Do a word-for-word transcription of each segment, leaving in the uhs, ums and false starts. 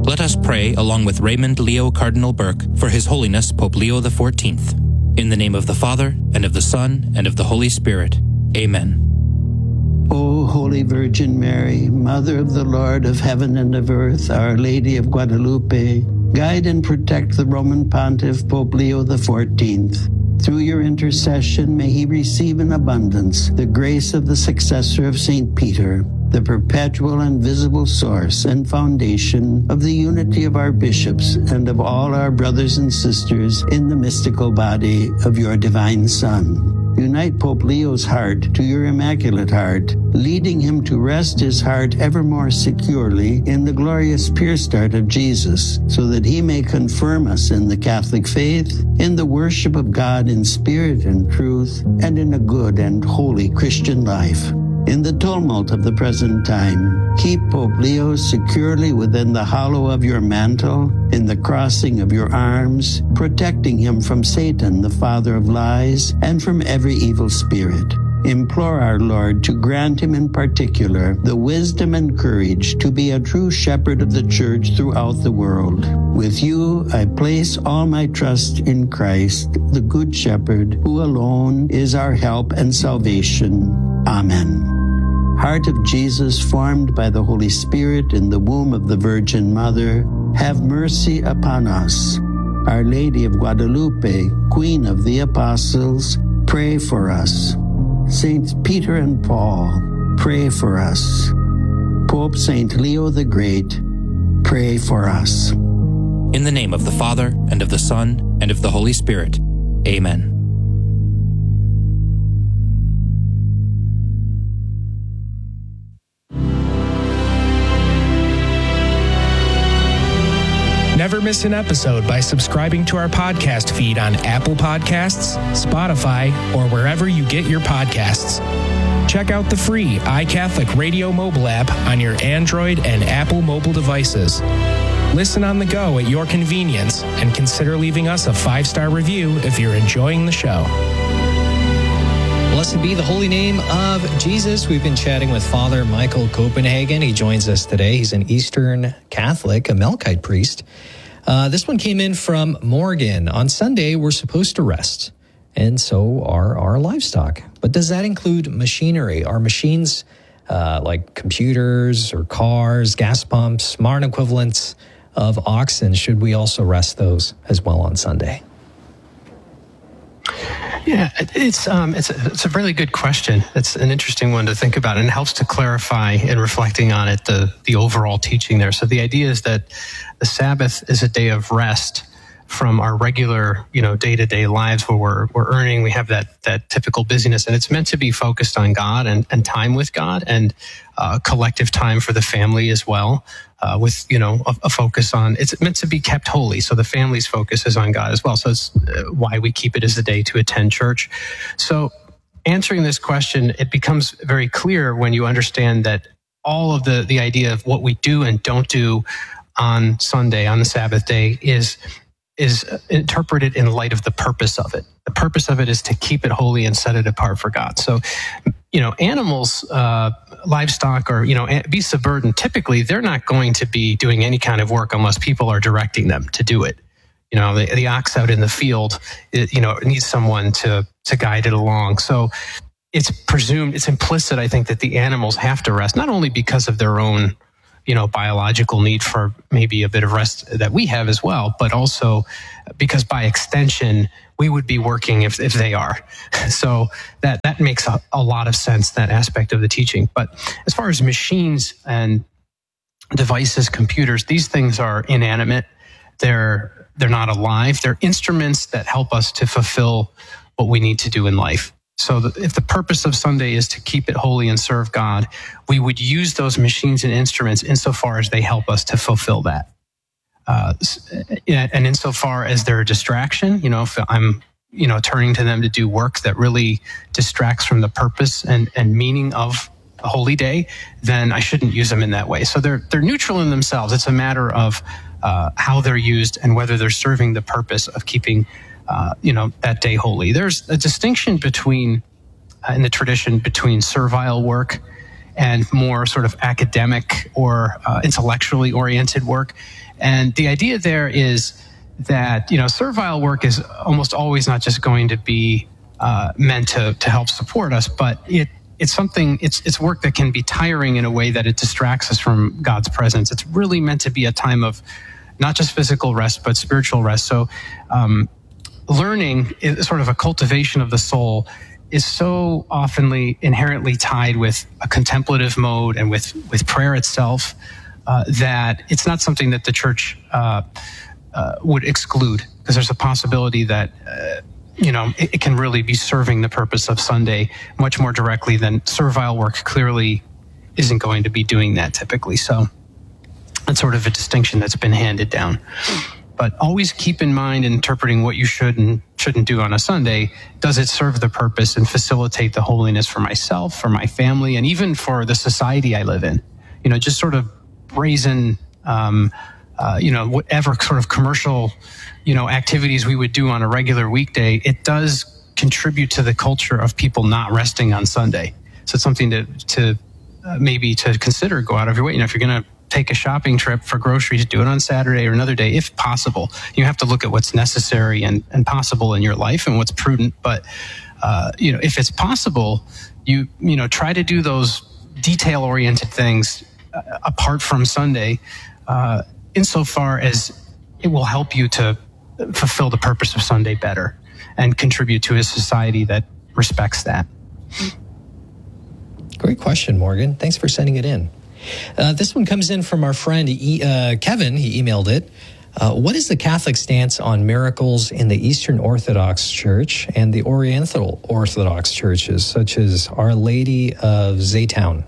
Let us pray along with Raymond Leo Cardinal Burke for His Holiness Pope Leo the fourteenth. In the name of the Father, and of the Son, and of the Holy Spirit. Amen. O Holy Virgin Mary, Mother of the Lord of heaven and of earth, Our Lady of Guadalupe, guide and protect the Roman Pontiff Pope Leo the fourteenth. Through your intercession, may he receive in abundance the grace of the successor of Saint Peter, the perpetual and visible source and foundation of the unity of our bishops and of all our brothers and sisters in the mystical body of your divine Son. Unite Pope Leo's heart to your Immaculate Heart, leading him to rest his heart ever more securely in the glorious pure start of Jesus, so that he may confirm us in the Catholic faith, in the worship of God in spirit and truth, and in a good and holy Christian life. In the tumult of the present time, keep Pope Leo securely within the hollow of your mantle, in the crossing of your arms, protecting him from Satan, the father of lies, and from every evil spirit. Implore our Lord to grant him in particular the wisdom and courage to be a true shepherd of the Church throughout the world. With you, I place all my trust in Christ, the Good Shepherd, who alone is our help and salvation. Amen. Heart of Jesus, formed by the Holy Spirit in the womb of the Virgin Mother, have mercy upon us. Our Lady of Guadalupe, Queen of the Apostles, pray for us. Saints Peter and Paul, pray for us. Pope Saint Leo the Great, pray for us. In the name of the Father, and of the Son, and of the Holy Spirit. Amen. Never miss an episode by subscribing to our podcast feed on Apple Podcasts, Spotify, or wherever you get your podcasts. Check out the free iCatholic Radio mobile app on your Android and Apple mobile devices. Listen on the go at your convenience, and consider leaving us a five-star review if you're enjoying the show. Blessed be the holy name of Jesus. We've been chatting with Father Michael Copenhagen. He joins us today. He's an Eastern Catholic, a Melkite priest. Uh, this one came in from Morgan. On Sunday, we're supposed to rest, and so are our livestock. But does that include machinery? Are machines uh, like computers or cars, gas pumps, modern equivalents of oxen, should we also rest those as well on Sunday? Yeah, it's um, it's a, it's a really good question. It's an interesting one to think about, and it helps to clarify in reflecting on it the the overall teaching there. So the idea is that the Sabbath is a day of rest from our regular, you know, day to day lives where we're we're earning. We have that that typical busyness, and it's meant to be focused on God and, and time with God, and uh, collective time for the family as well. Uh, with, you know, a, a focus on, it's meant to be kept holy. So the family's focus is on God as well. So it's uh, why we keep it as a day to attend church. So answering this question, it becomes very clear when you understand that all of the, the idea of what we do and don't do on Sunday, on the Sabbath day, is is interpreted in light of the purpose of it. The purpose of it is to keep it holy and set it apart for God. So, you know, animals, uh, livestock, or, you know, beasts of burden, typically they're not going to be doing any kind of work unless people are directing them to do it. You know, the, the ox out in the field, it, you know, it needs someone to to guide it along. So it's presumed, it's implicit, I think, that the animals have to rest, not only because of their own, you know, biological need for maybe a bit of rest that we have as well, but also because by extension, we would be working if, if they are. So that, that makes a, a lot of sense, that aspect of the teaching. But as far as machines and devices, computers, these things are inanimate. They're, they're not alive. They're instruments that help us to fulfill what we need to do in life. So that if the purpose of Sunday is to keep it holy and serve God, we would use those machines and instruments insofar as they help us to fulfill that. Uh, and insofar as they're a distraction, you know, if I'm, you know, turning to them to do work that really distracts from the purpose and, and meaning of a holy day, then I shouldn't use them in that way. So they're they're neutral in themselves. It's a matter of uh, how they're used and whether they're serving the purpose of keeping Uh, you know, that day holy. There's a distinction between, uh, in the tradition, between servile work and more sort of academic or uh, intellectually oriented work. And the idea there is that, you know, servile work is almost always not just going to be uh, meant to, to help support us, but it it's something, it's it's work that can be tiring in a way that it distracts us from God's presence. It's really meant to be a time of not just physical rest, but spiritual rest. So um, learning is sort of a cultivation of the soul is so oftenly inherently tied with a contemplative mode and with, with prayer itself uh, that it's not something that the church uh, uh, would exclude, because there's a possibility that uh, you know, it, it can really be serving the purpose of Sunday much more directly than servile work clearly isn't going to be doing that typically. So that's sort of a distinction that's been handed down. But always keep in mind in interpreting what you should and shouldn't do on a Sunday, does it serve the purpose and facilitate the holiness for myself, for my family, and even for the society I live in? You know, just sort of brazen, um, uh, you know, whatever sort of commercial, you know, activities we would do on a regular weekday, it does contribute to the culture of people not resting on Sunday. So it's something to, to uh, maybe to consider, go out of your way. You know, if you're going to take a shopping trip for groceries, do it on Saturday or another day, if possible. You have to look at what's necessary and, and possible in your life and what's prudent. But, uh, you know, if it's possible, you, you know, try to do those detail-oriented things uh, apart from Sunday, uh, insofar as it will help you to fulfill the purpose of Sunday better and contribute to a society that respects that. Great question, Morgan. Thanks for sending it in. Uh, this one comes in from our friend e- uh, Kevin. He emailed it. Uh, what is the Catholic stance on miracles in the Eastern Orthodox Church and the Oriental Orthodox churches, such as Our Lady of Zaytown?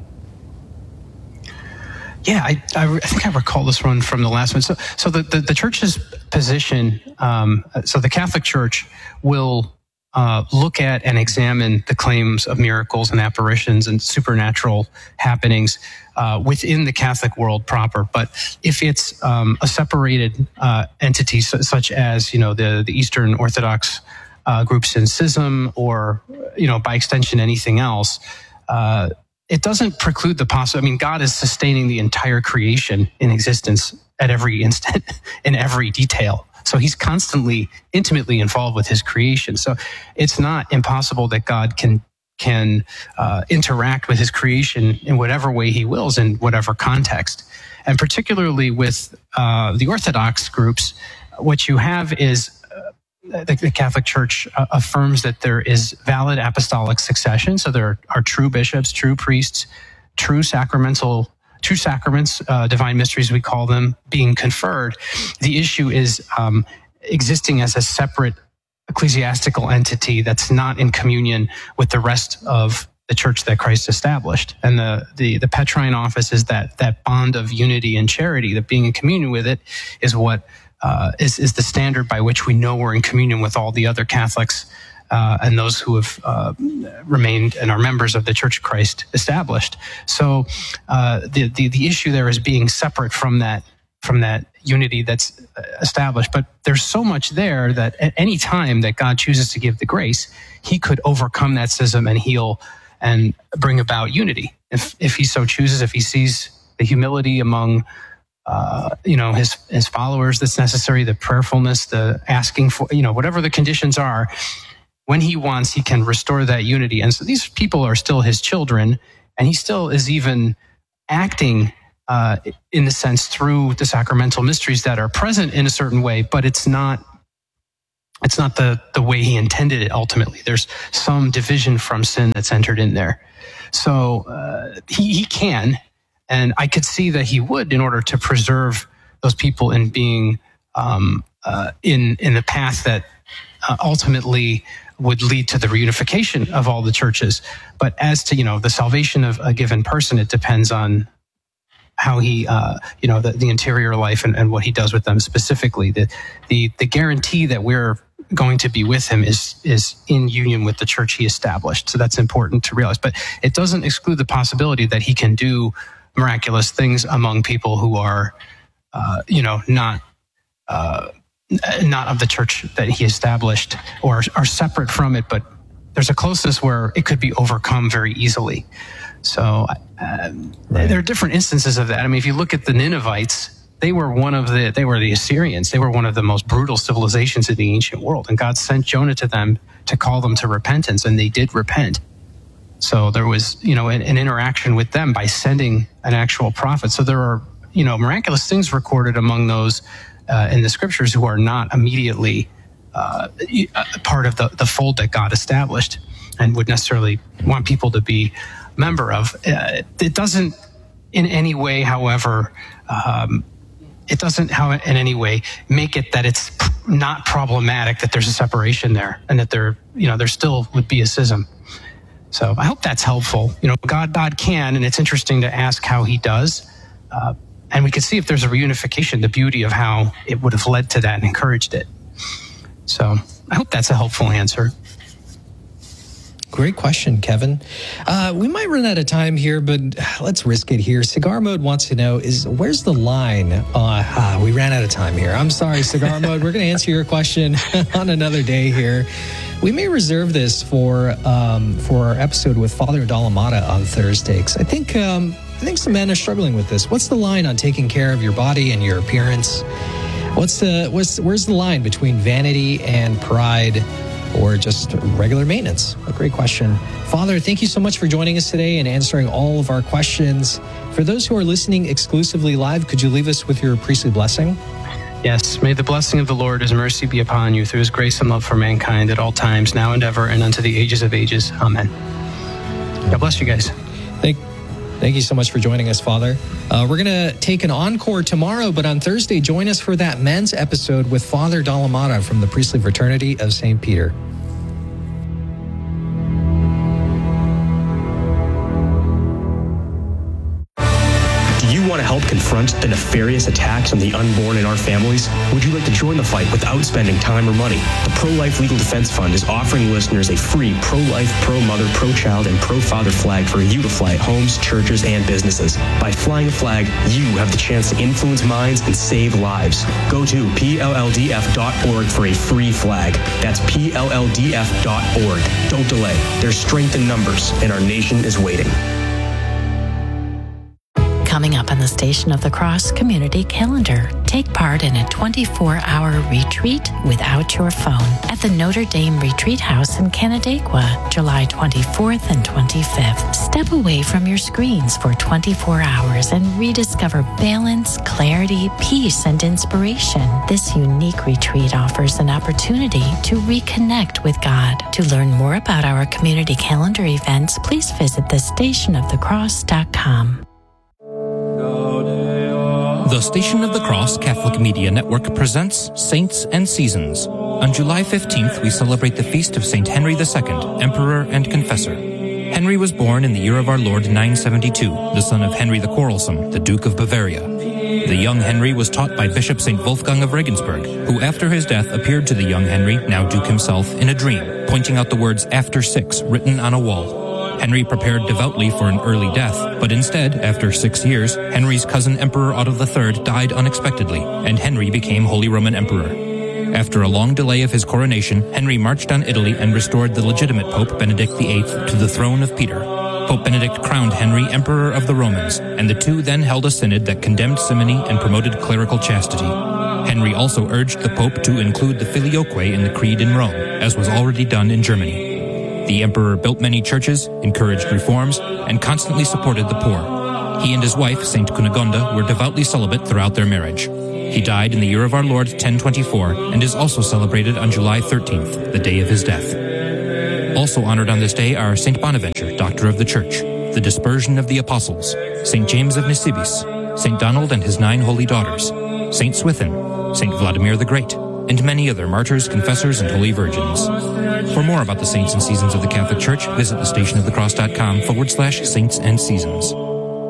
Yeah, I, I, I think I recall this one from the last one. So, so the, the, the church's position, um, so the Catholic Church will uh, look at and examine the claims of miracles and apparitions and supernatural happenings uh, within the Catholic world proper. But if it's um, a separated uh, entity, so, such as, you know, the, the Eastern Orthodox uh, groups in schism, or, you know, by extension, anything else, uh, it doesn't preclude the possibility. I mean, God is sustaining the entire creation in existence at every instant, in every detail. So he's constantly, intimately involved with his creation. So it's not impossible that God can can uh, interact with his creation in whatever way he wills, in whatever context. And particularly with uh, the Orthodox groups, what you have is uh, the, the Catholic Church uh, affirms that there is valid apostolic succession. So there are true bishops, true priests, true sacramental True sacraments, uh, divine mysteries, we call them, being conferred. The issue is um, existing as a separate ecclesiastical entity that's not in communion with the rest of the church that Christ established. And the, the, the Petrine office is that, that bond of unity and charity, that being in communion with it is what uh, is, is the standard by which we know we're in communion with all the other Catholics Uh, and those who have uh, remained and are members of the Church of Christ established. So uh, the, the the issue there is being separate from that from that unity that's established. But there's so much there that at any time that God chooses to give the grace, he could overcome that schism and heal and bring about unity. If if he so chooses, if he sees the humility among Uh, you know, his his followers that's necessary, the prayerfulness, the asking for, you know, whatever the conditions are, when he wants, he can restore that unity. And so these people are still his children, and he still is even acting uh, in the sense through the sacramental mysteries that are present in a certain way, but it's not it's not the, the way he intended it ultimately. There's some division from sin that's entered in there. So uh, he, he can, and I could see that he would, in order to preserve those people in being um, uh, in, in the path that uh, ultimately would lead to the reunification of all the churches. But as to, you know, the salvation of a given person, it depends on how he, uh, you know, the, the interior life and, and what he does with them specifically. The, the, the guarantee that we're going to be with him is, is in union with the church he established. So that's important to realize. But it doesn't exclude the possibility that he can do miraculous things among people who are, uh, you know, not, uh, not of the church that he established, or are separate from it, but there's a closeness where it could be overcome very easily. So uh, right. there are different instances of that. I mean, if you look at the Ninevites, they were one of the, they were the Assyrians. They were one of the most brutal civilizations in the ancient world. And God sent Jonah to them to call them to repentance, and they did repent. So there was, you know, an, an interaction with them by sending an actual prophet. So there are, you know, miraculous things recorded among those uh, in the scriptures who are not immediately uh, part of the, the fold that God established and would necessarily want people to be member of. Uh, it doesn't in any way, however, um, it doesn't how in any way make it that it's not problematic that there's a separation there and that there, you know, there still would be a schism. So I hope that's helpful. You know, God, God can, and it's interesting to ask how he does. Uh, and we can see if there's a reunification, the beauty of how it would have led to that and encouraged it. So I hope that's a helpful answer. Great question, Kevin. Uh, we might run out of time here, but let's risk it here. Cigar Mode wants to know, is where's the line? Uh, ah, we ran out of time here. I'm sorry, Cigar Mode. We're going to answer your question on another day here. We may reserve this for um, for our episode with Father Dalamata on Thursday, because I think um, I think some men are struggling with this. What's the line on taking care of your body and your appearance? What's the what's where's the line between vanity and pride, or just regular maintenance? A great question. Father, thank you so much for joining us today and answering all of our questions. For those who are listening exclusively live, could you leave us with your priestly blessing? Yes, may the blessing of the Lord, his mercy be upon you through his grace and love for mankind at all times, now and ever, and unto the ages of ages. Amen. God bless you guys. Thank, thank you so much for joining us, Father. Uh, we're going to take an encore tomorrow, but on Thursday, join us for that men's episode with Father Dalamata from the Priestly Fraternity of Saint Peter. Want to help confront the nefarious attacks on the unborn in our families? Would you like to join the fight without spending time or money? The Pro-Life Legal Defense Fund is offering listeners a free pro-life, pro-mother, pro-child, and pro-father flag for you to fly at homes, churches, and businesses. By flying a flag, you have the chance to influence minds and save lives. Go to P L L D F dot org for a free flag. That's P L L D F dot org. Don't delay. There's strength in numbers, and our nation is waiting. Coming up on the Station of the Cross Community Calendar. Take part in a twenty-four hour retreat without your phone at the Notre Dame Retreat House in Canandaigua, July twenty-fourth and twenty-fifth. Step away from your screens for twenty-four hours and rediscover balance, clarity, peace, and inspiration. This unique retreat offers an opportunity to reconnect with God. To learn more about our community calendar events, please visit the station of the cross dot com. The Station of the Cross Catholic Media Network presents Saints and Seasons. On July fifteenth, we celebrate the feast of Saint Henry the Second, Emperor and Confessor. Henry was born in the year of our Lord nine seventy-two, the son of Henry the Quarrelsome, the Duke of Bavaria. The young Henry was taught by Bishop Saint Wolfgang of Regensburg, who after his death appeared to the young Henry, now Duke himself, in a dream, pointing out the words after six written on a wall. Henry prepared devoutly for an early death, but instead, after six years, Henry's cousin Emperor Otto the Third died unexpectedly, and Henry became Holy Roman Emperor. After a long delay of his coronation, Henry marched on Italy and restored the legitimate Pope Benedict the Eighth to the throne of Peter. Pope Benedict crowned Henry Emperor of the Romans, and the two then held a synod that condemned simony and promoted clerical chastity. Henry also urged the Pope to include the Filioque in the Creed in Rome, as was already done in Germany. The emperor built many churches, encouraged reforms, and constantly supported the poor. He and his wife, Saint Cunegonda, were devoutly celibate throughout their marriage. He died in the year of our Lord ten twenty-four and is also celebrated on July thirteenth, the day of his death. Also honored on this day are Saint Bonaventure, Doctor of the Church, the Dispersion of the Apostles, Saint James of Nisibis, Saint Donald and his nine holy daughters, Saint Swithin, Saint Vladimir the Great, and many other martyrs, confessors, and holy virgins. For more about the saints and seasons of the Catholic Church, visit the stationofthecross.com forward slash saints and seasons.